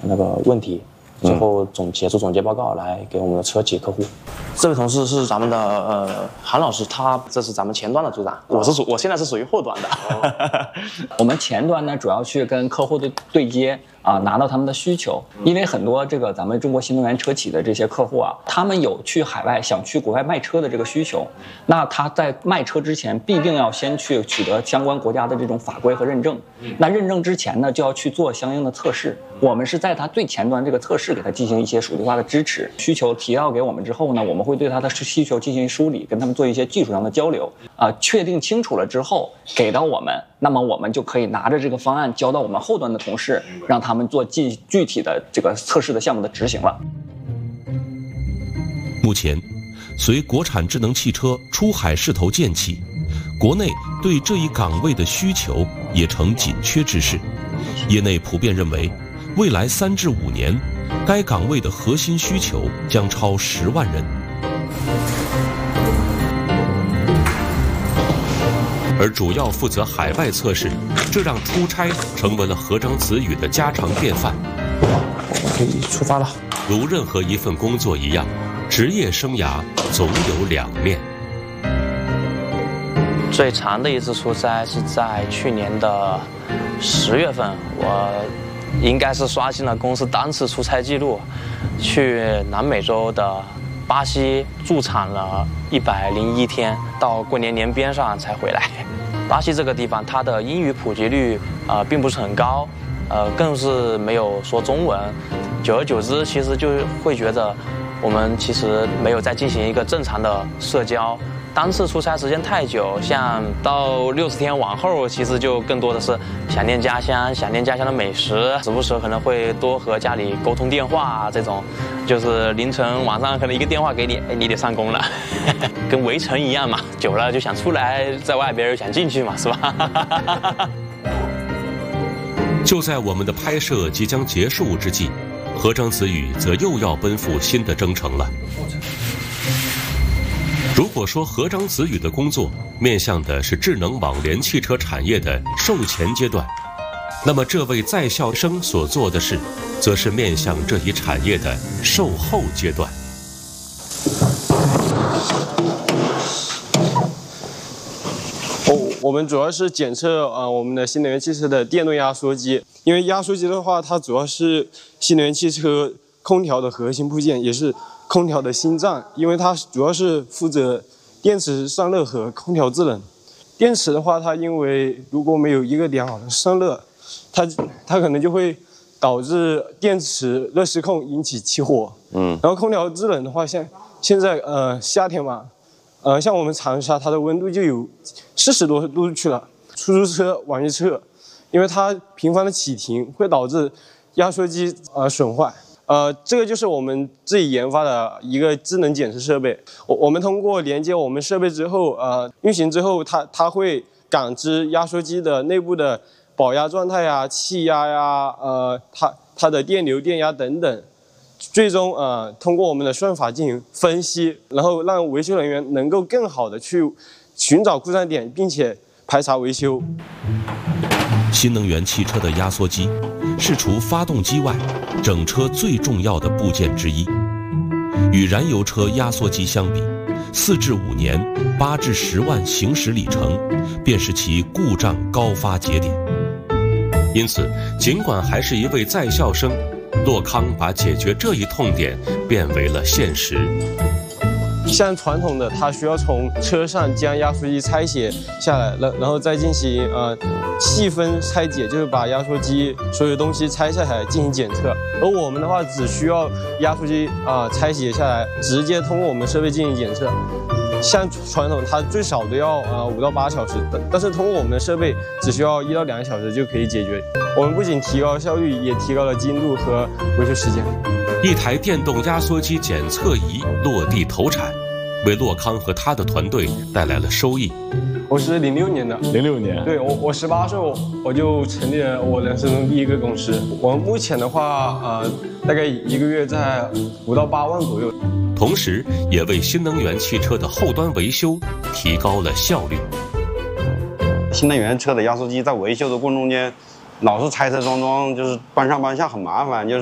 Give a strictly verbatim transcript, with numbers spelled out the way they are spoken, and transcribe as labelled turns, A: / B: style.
A: 那个问题，最后总结出总结报告来给我们的车企客户。这位同事是咱们的呃韩老师，他这是咱们前端的组长，我是属我现在是属于后端的。
B: 我们前端呢主要去跟客户的对接啊，拿到他们的需求，因为很多这个咱们中国新能源车企的这些客户啊，他们有去海外想去国外卖车的这个需求，那他在卖车之前必定要先去取得相关国家的这种法规和认证，那认证之前呢就要去做相应的测试，我们是在他最前端这个测试给他进行一些数据化的支持，需求提到给我们之后呢，我们会对他的需求进行梳理，跟他们做一些技术上的交流啊、呃，确定清楚了之后给到我们，那么我们就可以拿着这个方案交到我们后端的同事，让他们做具具体的这个测试的项目的执行了。
C: 目前，随国产智能汽车出海势头渐起，国内对这一岗位的需求也呈紧缺之势。业内普遍认为，未来三至五年，该岗位的核心需求将超十万人。而主要负责海外测试，这让出差成为了河章子宇的家常便饭。
A: 我们可以出发了。
C: 如任何一份工作一样，职业生涯总有两面。
A: 最长的一次出差是在去年的十月份，我应该是刷新了公司单次出差记录，去南美洲的巴西驻场了一百零一天，到过年年边上才回来。巴西这个地方，它的英语普及率呃并不是很高，呃更是没有说中文。久而久之，其实就会觉得我们其实没有在进行一个正常的社交。单次出差时间太久，像到六十天往后，其实就更多的是想念家乡，想念家乡的美食，时不时可能会多和家里沟通电话啊，这种就是凌晨晚上可能一个电话给你，哎，你得上工了，跟围城一样嘛，久了就想出来，在外边又想进去嘛，是吧？
C: 就在我们的拍摄即将结束之际，河章子宇则又要奔赴新的征程了。如果说河章子宇的工作面向的是智能网联汽车产业的售前阶段，那么这位在校生所做的事，则是面向这一产业的售后阶段。
D: 哦，我们主要是检测啊、呃、我们的新能源汽车的电动压缩机，因为压缩机的话，它主要是新能源汽车空调的核心部件，也是空调的心脏，因为它主要是负责电池散热和空调制冷。电池的话，它因为如果没有一个良好的散热，它它可能就会导致电池热失控，引起起火。嗯。然后空调制冷的话，像现在呃夏天嘛，呃像我们长沙，它的温度就有四十多度去了。出租车、网约车，因为它频繁的启停，会导致压缩机呃损坏。呃，这个就是我们自己研发的一个智能检测设备。我我们通过连接我们设备之后，呃，运行之后，它它会感知压缩机的内部的保压状态呀、气压呀、呃，它它的电流、电压等等，最终呃通过我们的算法进行分析，然后让维修人员能够更好的去寻找故障点，并且排查维修。
C: 新能源汽车的压缩机是除发动机外整车最重要的部件之一。与燃油车压缩机相比，四至五年、八至十万行驶里程便是其故障高发节点。因此，尽管还是一位在校生，洛康把解决这一痛点变为了现实。
D: 像传统的，它需要从车上将压缩机拆卸下来，然然后再进行呃细分拆解，就是把压缩机所有东西拆下来进行检测。而我们的话，只需要压缩机啊、呃、拆解下来，直接通过我们设备进行检测。像传统，它最少都要呃五到八小时，但但是通过我们的设备，只需要一到两个小时就可以解决。我们不仅提高效率，也提高了精度和维修时间。
C: 一台电动压缩机检测仪落地投产，为洛康和他的团队带来了收益。
D: 我是零六年的，
E: 零六年，
D: 对我我十八岁我我就成立了我人生中第一个公司。我目前的话，呃，大概一个月在五到八万左右。
C: 同时，也为新能源汽车的后端维修提高了效率。
F: 新能源车的压缩机在维修的过程中间，老是拆拆装装，就是搬上搬下很麻烦，就是